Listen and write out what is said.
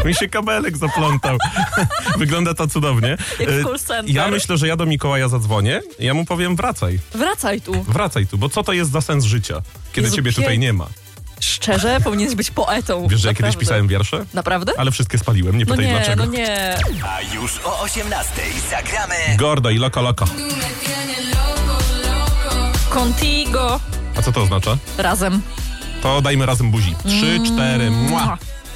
Mi się kabelek zaplątał. Wygląda to cudownie. Jak w call center. Ja myślę, że ja do Mikołaja zadzwonię i ja mu powiem wracaj. Wracaj tu. Bo co to jest za sens życia, kiedy Jezu, ciebie tutaj nie ma? Szczerze, powinieneś być poetą. Wiesz, że ja Naprawdę. kiedyś pisałem wiersze? Naprawdę? Ale wszystkie spaliłem, nie pytaj dlaczego. No nie. A już o 18:00 zagramy Gordo i Loco Loco. Contigo. A co to oznacza? Razem. To dajmy razem buzi. 3, 4, mua.